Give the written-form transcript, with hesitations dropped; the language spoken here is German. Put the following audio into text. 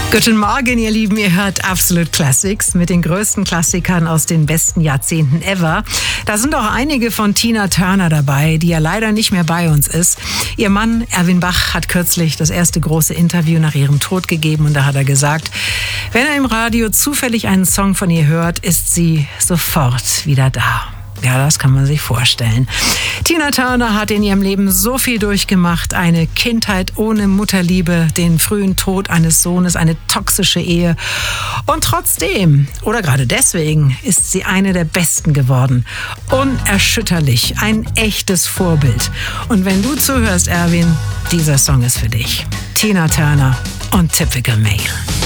Guten Morgen, ihr Lieben. Ihr hört Absolute Classics mit den größten Klassikern aus den besten Jahrzehnten ever. Da sind auch einige von Tina Turner dabei, die ja leider nicht mehr bei uns ist. Ihr Mann Erwin Bach hat kürzlich das erste große Interview nach ihrem Tod gegeben und da hat er gesagt, wenn er im Radio zufällig einen Song von ihr hört, ist sie sofort wieder da. Ja, das kann man sich vorstellen. Tina Turner hat in ihrem Leben so viel durchgemacht. Eine Kindheit ohne Mutterliebe, den frühen Tod eines Sohnes, eine toxische Ehe. Und trotzdem, oder gerade deswegen, ist sie eine der Besten geworden. Unerschütterlich, ein echtes Vorbild. Und wenn du zuhörst, Erwin, dieser Song ist für dich. Tina Turner und Typical Male.